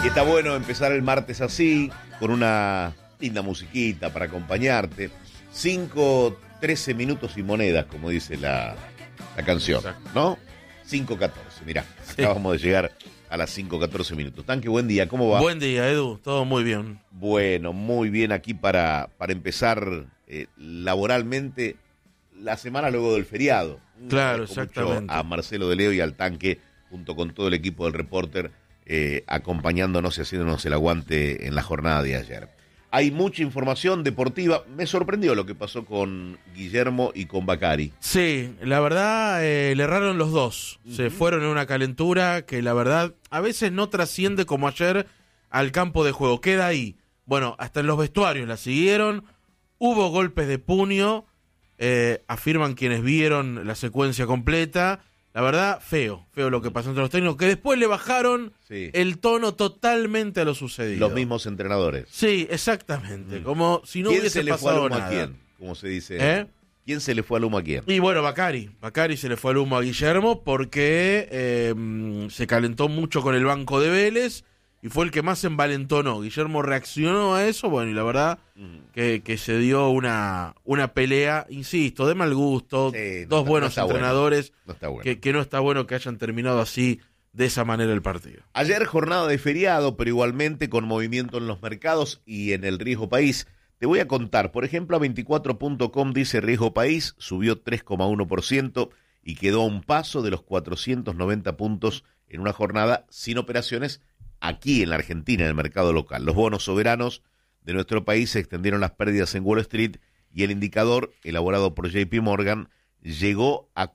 Y está bueno empezar el martes así, con una linda musiquita para acompañarte. 5, 13 minutos y monedas, como dice la canción, ¿no? 5:14, mirá, Sí. acabamos de llegar a las 5:14 minutos. Tanque, buen día, ¿cómo va? Buen día, Edu, todo muy bien. Bueno, muy bien aquí para empezar laboralmente la semana luego del feriado. Claro, Agradezco mucho exactamente. a Marcelo de Leo y al Tanque, junto con todo el equipo del Reporter, acompañándonos y haciéndonos el aguante en la jornada de ayer. Hay mucha información deportiva. Me sorprendió lo que pasó con Guillermo y con Bacari. Sí, la verdad, le erraron los dos. Se fueron en una calentura que la verdad a veces no trasciende como ayer al campo de juego. Queda ahí. Bueno, hasta en los vestuarios la siguieron. Hubo golpes de puño. Afirman quienes vieron la secuencia completa. La verdad, feo lo que pasó entre los técnicos, que después le bajaron Sí. el tono totalmente a lo sucedido. Los mismos entrenadores. Sí, exactamente. Como si no ¿Quién hubiese se le fue al pasado humo nada. a quién? Como se dice. ¿Eh? ¿Quién se le fue al humo a quién? Y bueno, Bacari se le fue al humo a Guillermo porque se calentó mucho con el banco de Vélez y fue el que más se envalentonó. Guillermo reaccionó a eso, bueno, y la verdad que se dio una pelea, insisto, de mal gusto, Sí, dos no buenos está bueno. entrenadores, No está bueno. que no está bueno que hayan terminado así, de esa manera el partido. Ayer jornada de feriado, pero igualmente con movimiento en los mercados y en el riesgo país. Te voy a contar, por ejemplo, a 24.com dice riesgo país, subió 3,1% y quedó a un paso de los 490 puntos en una jornada sin operaciones aquí en la Argentina, en el mercado local. Los bonos soberanos de nuestro país se extendieron las pérdidas en Wall Street y el indicador, elaborado por JP Morgan, llegó a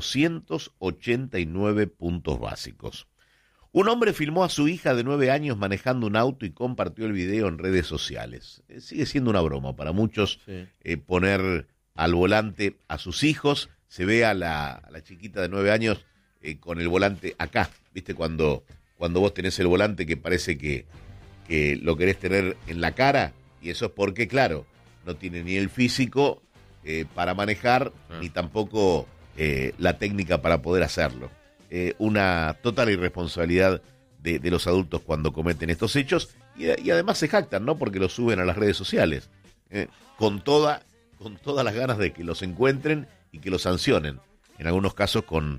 489 puntos básicos. Un hombre filmó a su hija de 9 años manejando un auto y compartió el video en redes sociales. Sigue siendo una broma para muchos Sí. poner al volante a sus hijos. Se ve a la chiquita de 9 años con el volante acá. ¿Viste? Cuando vos tenés el volante que parece que lo querés tener en la cara. Y eso es porque, claro, no tiene ni el físico para manejar, ni tampoco la técnica para poder hacerlo. Una total irresponsabilidad de los adultos cuando cometen estos hechos y además se jactan, ¿no? Porque los suben a las redes sociales con todas las ganas de que los encuentren y que los sancionen, en algunos casos con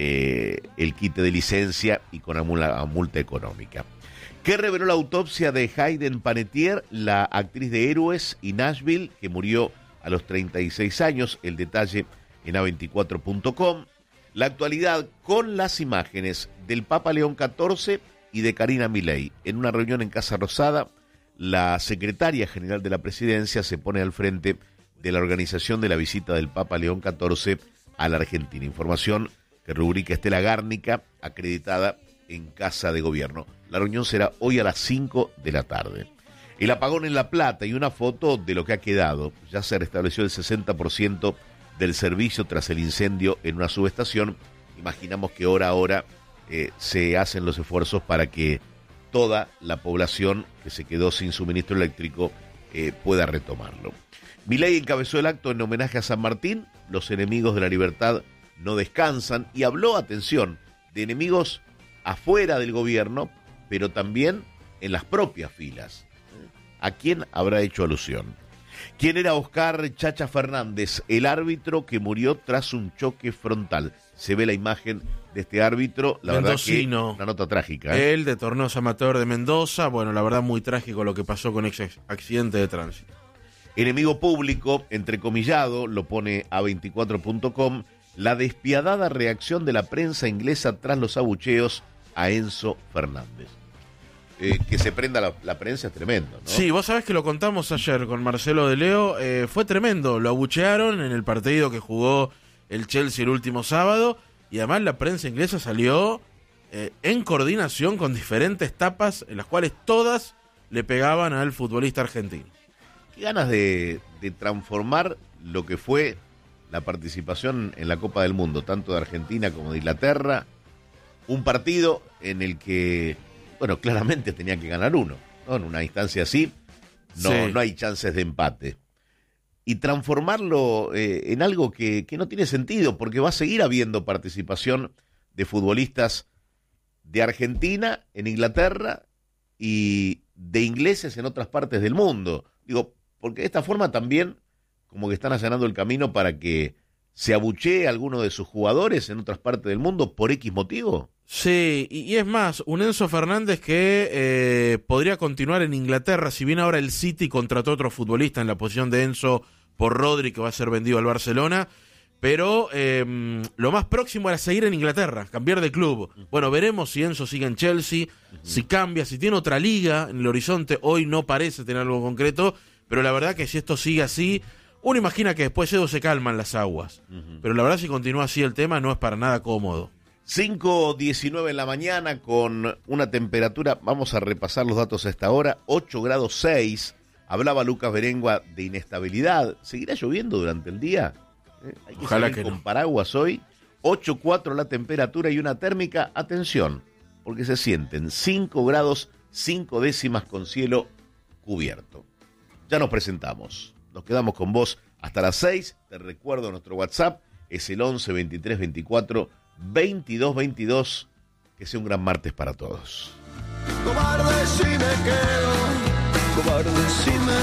el quite de licencia y con una multa económica. ¿Qué reveló la autopsia de Hayden Panettiere, la actriz de Héroes y Nashville, que murió a los 36 años? El detalle en a24.com. La actualidad con las imágenes del Papa León XIV y de Karina Milei. En una reunión en Casa Rosada, la secretaria general de la presidencia se pone al frente de la organización de la visita del Papa León XIV a la Argentina. Información que rubrica Estela Gárnica, acreditada en Casa de Gobierno. La reunión será hoy a las 5 de la tarde. El apagón en La Plata y una foto de lo que ha quedado. Ya se restableció el 60% del servicio tras el incendio en una subestación. Imaginamos que hora a hora se hacen los esfuerzos para que toda la población que se quedó sin suministro eléctrico pueda retomarlo. Milei encabezó el acto en homenaje a San Martín. Los enemigos de la libertad no descansan y habló, atención, de enemigos afuera del gobierno, pero también en las propias filas. ¿A quién habrá hecho alusión? ¿Quién era Oscar Chacha Fernández, el árbitro que murió tras un choque frontal? Se ve la imagen de este árbitro, la Mendocino. verdad que una nota trágica. Él de Torneos Amateur de Mendoza, bueno, la verdad muy trágico lo que pasó con ese accidente de tránsito. Enemigo público, entrecomillado, lo pone a 24.com, la despiadada reacción de la prensa inglesa tras los abucheos a Enzo Fernández. Que se prenda la prensa es tremendo, ¿no? Sí, vos sabés que lo contamos ayer con Marcelo de Leo, fue tremendo, lo abuchearon en el partido que jugó el Chelsea el último sábado y además la prensa inglesa salió en coordinación con diferentes tapas en las cuales todas le pegaban al futbolista argentino. Qué ganas de transformar lo que fue la participación en la Copa del Mundo, tanto de Argentina como de Inglaterra, un partido en el que, bueno, claramente tenía que ganar uno, ¿no? En una instancia así no hay chances de empate. Y transformarlo en algo que no tiene sentido, porque va a seguir habiendo participación de futbolistas de Argentina en Inglaterra y de ingleses en otras partes del mundo. Digo, porque de esta forma también como que están allanando el camino para que se abuchee a alguno de sus jugadores en otras partes del mundo por X motivo. Sí, y es más, un Enzo Fernández que podría continuar en Inglaterra, si bien ahora el City contrató a otro futbolista en la posición de Enzo por Rodri, que va a ser vendido al Barcelona, pero lo más próximo era seguir en Inglaterra, cambiar de club. Bueno, veremos si Enzo sigue en Chelsea, si cambia, si tiene otra liga en el horizonte. Hoy no parece tener algo concreto, pero la verdad que si esto sigue así, uno imagina que después Edo se calman las aguas. Pero la verdad, si continúa así el tema, no es para nada cómodo. 5:19 en la mañana con una temperatura, vamos a repasar los datos a esta hora, 8 grados 6. Hablaba Lucas Berengua de inestabilidad. ¿Seguirá lloviendo durante el día? Hay que Ojalá salir que con no. paraguas hoy. 8,4 la temperatura y una térmica, atención, porque se sienten 5 grados 5 décimas con cielo cubierto. Ya nos presentamos. Nos quedamos con vos hasta las 6. Te recuerdo nuestro WhatsApp, es el 11 23 24 22 22. Que sea un gran martes para todos. Cobarde si me quedo, cobarde si me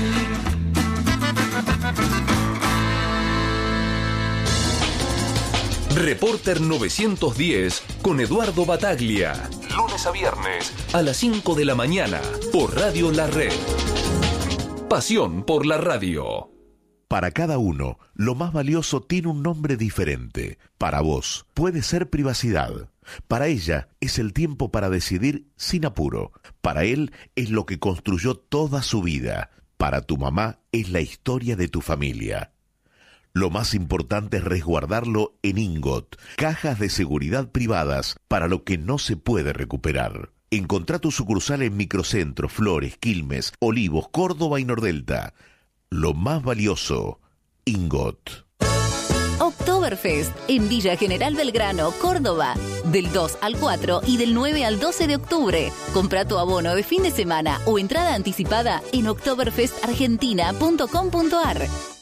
voy. Reporter 910 con Eduardo Bataglia. Lunes a viernes a las 5 de la mañana por Radio La Red. Pasión por la radio. Para cada uno, lo más valioso tiene un nombre diferente. Para vos, puede ser privacidad. Para ella, es el tiempo para decidir sin apuro. Para él, es lo que construyó toda su vida. Para tu mamá, es la historia de tu familia. Lo más importante es resguardarlo en Ingot, cajas de seguridad privadas para lo que no se puede recuperar. Encontrá tu sucursal en Microcentro, Flores, Quilmes, Olivos, Córdoba y Nordelta. Lo más valioso, Ingot. Oktoberfest en Villa General Belgrano, Córdoba. Del 2 al 4 y del 9 al 12 de octubre. Compra tu abono de fin de semana o entrada anticipada en oktoberfestargentina.com.ar.